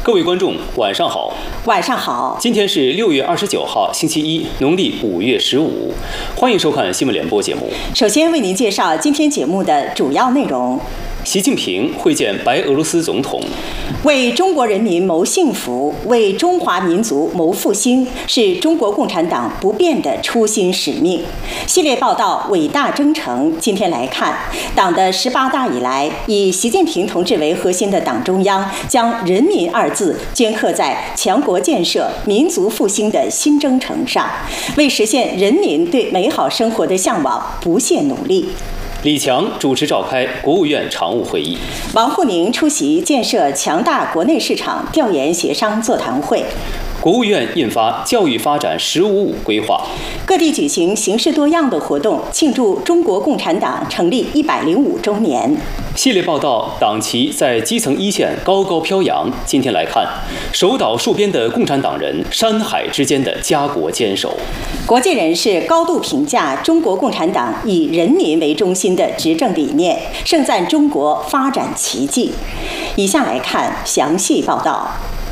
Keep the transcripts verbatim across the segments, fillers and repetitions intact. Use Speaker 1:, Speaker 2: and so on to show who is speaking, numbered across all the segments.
Speaker 1: 各位观众，晚上好。
Speaker 2: 晚上好。
Speaker 1: 今天是六月二十九号，星期一，农历五月十五。欢迎收看新闻联播节目。
Speaker 2: 首先为您介绍今天节目的主要内容。
Speaker 1: 习近平会见白俄罗斯总统。
Speaker 2: 为中国人民谋幸福，为中华民族谋复兴，是中国共产党不变的初心使命。系列报道《伟大征程》，今天来看，党的十八大以来，以习近平同志为核心的党中央将“人民”二字镌刻在强国建设、民族复兴的新征程上，为实现人民对美好生活的向往不懈努力。
Speaker 1: 李强主持召开国务院常务会议，
Speaker 2: 王沪宁出席建设强大国内市场调研协商座谈会。
Speaker 1: 国务院印发教育发展“十五五”规划，
Speaker 2: 各地举行形式多样的活动，庆祝中国共产党成立一百零五周年。
Speaker 1: 系列报道党旗在基层一线高高飘扬。今天来看，守岛戍边的共产党人，山海之间的家国坚守。
Speaker 2: 国际人士高度评价中国共产党以人民为中心的执政理念，盛赞中国发展奇迹。以下来看详细报道。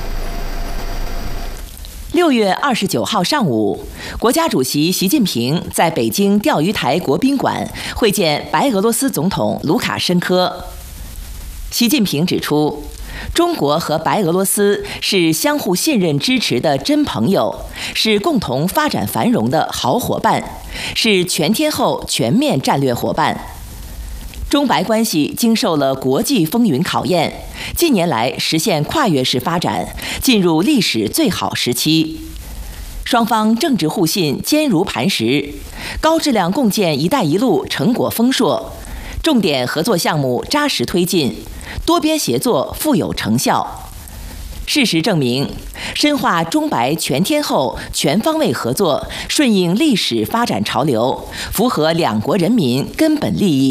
Speaker 3: 六月二十九号上午，国家主席习近平在北京钓鱼台国宾馆会见白俄罗斯总统卢卡申科。习近平指出，中国和白俄罗斯是相互信任支持的真朋友，是共同发展繁荣的好伙伴，是全天候全面战略伙伴。中白关系经受了国际风云考验，近年来实现跨越式发展，进入历史最好时期。双方政治互信坚如磐石，高质量共建“一带一路”成果丰硕，重点合作项目扎实推进，多边协作富有成效。事实证明，深化中白全天候、全方位合作，顺应历史发展潮流，符合两国人民根本利益。